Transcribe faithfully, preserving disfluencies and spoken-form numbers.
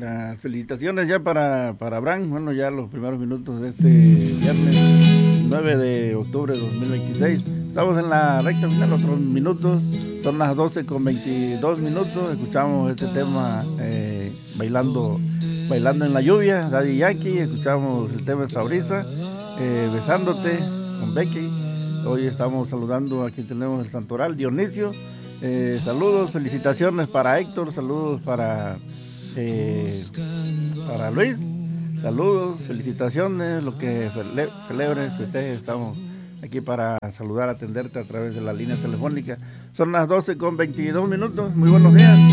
Las felicitaciones ya para, para Abraham, bueno, ya los primeros minutos de este viernes nueve de octubre de dos mil veintiséis. Estamos en la recta final, otros minutos, son las doce con veintidós minutos. Escuchamos este tema eh, bailando, bailando en la lluvia, Daddy Yankee. Escuchamos el tema de Sabrisa, eh, Besándote con Becky. Hoy estamos saludando, aquí tenemos el santoral Dionisio. Eh, saludos, felicitaciones para Héctor, saludos para eh, para Luis, saludos, felicitaciones, lo que cele celebres, festejes, estamos aquí para saludar, atenderte a través de la línea telefónica. Son las doce con veintidós minutos, muy buenos días.